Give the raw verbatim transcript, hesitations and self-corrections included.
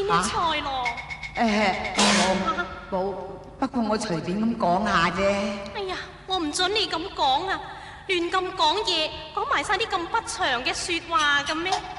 啲菜咯。 誒，冇冇，不過我隨便咁講下啫。 哎呀，我唔准你咁講啊！亂咁講嘢，講埋晒啲咁不祥嘅說話嘅咩？